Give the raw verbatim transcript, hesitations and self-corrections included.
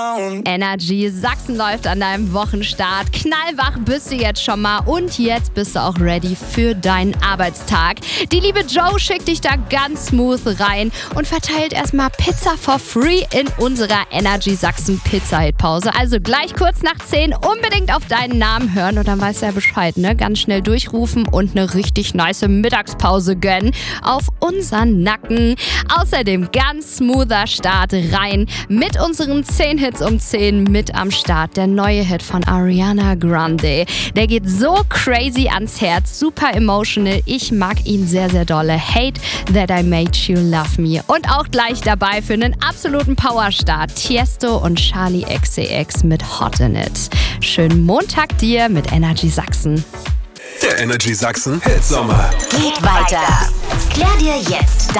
Energy Sachsen läuft an deinem Wochenstart. Knallwach bist du jetzt schon mal und jetzt bist du auch ready für deinen Arbeitstag. Die liebe Jo schickt dich da ganz smooth rein und verteilt erstmal Pizza for free in unserer Energy Sachsen Pizza-Hit-Pause. Also gleich kurz nach zehn unbedingt auf deinen Namen hören und dann weißt du ja Bescheid, ne? Ganz schnell durchrufen und eine richtig nice Mittagspause gönnen auf unseren Nacken. Außerdem ganz smoother Start rein mit unseren zehn Hits um zehn mit am Start. Der neue Hit von Ariana Grande. Der geht so crazy ans Herz, super emotional. Ich mag ihn sehr, sehr dolle. Hate That I Made You Love Me. Und auch gleich dabei für einen absoluten Powerstart. Tiesto und Charli X C X mit Hot in It. Schönen Montag dir mit Energy Sachsen. Der Energy Sachsen Hitsommer geht weiter. Klär dir jetzt